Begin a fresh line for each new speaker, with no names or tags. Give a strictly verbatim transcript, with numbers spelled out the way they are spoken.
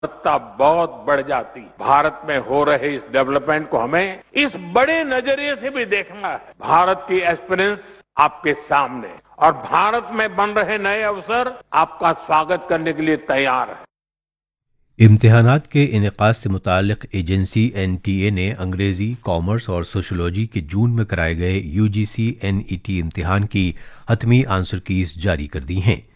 गुणवत्ता बहुत बढ़ जाती। भारत में हो रहे इस डेवलपमेंट को हमें इस बड़े नजरिए से भी देखना है। भारत की एक्सपीरियंस आपके सामने और भारत में बन रहे नए अवसर आपका स्वागत करने के लिए तैयार है।
इम्तिहानात के इनेकाद से मुताल्लिक एजेंसी एन टी ए ने अंग्रेजी, कॉमर्स और सोशोलॉजी के जून में कराए गए you ji C N E T इम्तिहान की हतमी आंसर कीज जारी कर दी हैं।